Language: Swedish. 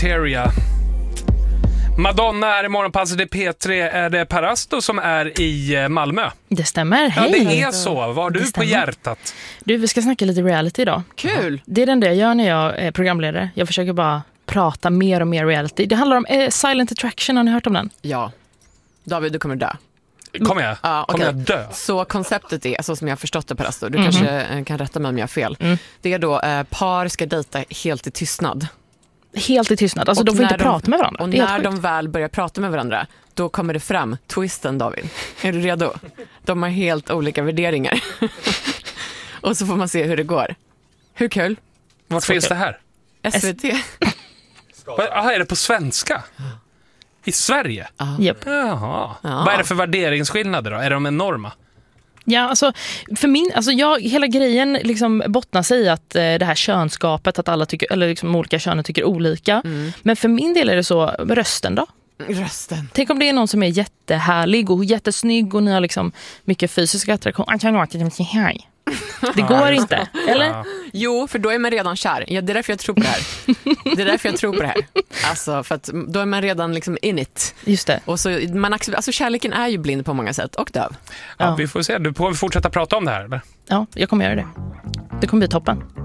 Bacteria. Madonna är i morgonpasset i P3. Är det Parasto som är i Malmö? Det stämmer, hej. Ja, det är så. Vad har du på hjärtat? Du, vi ska snacka lite reality idag. Kul! Det är den där jag gör när jag är programledare. Jag försöker bara prata mer och mer reality. Det handlar om Silent Attraction, har ni hört om den? Ja. David, du kommer dö. Kommer jag? Ja, Kommer okej. jag dö? Så konceptet är, så som jag har förstått det, Parasto, du kanske kan rätta mig om jag har fel. Det är då par ska dejta helt i tystnad. Helt i tystnad, alltså Och de får när inte prata med varandra. Och Det är helt när sjukt. de väl börjar prata med varandra, då kommer det fram twisten, David. Är du redo? De har helt olika värderingar. Och så får man se hur det går. Hur kul? Vart finns det här? SVT. Är det på svenska? I Sverige? Japp. Jaha. Ja. Vad är det för värderingsskillnader då? Är de enorma? Ja, alltså, hela grejen liksom bottnar sig i att det här könskapet, att alla tycker, eller liksom olika könen tycker olika. Men för min del är det så, rösten då? Rösten. Tänk om det är någon som är jättehärlig och jättesnygg och ni har liksom mycket fysisk attraktion. Det går inte, eller? Ja. Jo, för då är man redan kär. Ja, det är därför jag tror på det här. Det är därför jag tror på det här. Alltså, för att då är man redan liksom in it. Just det. Och så alltså kärleken är ju blind på många sätt och döv. Ja, vi får se. Du får fortsätta prata om det här, eller? Ja, jag kommer göra det. Det kommer bli toppen.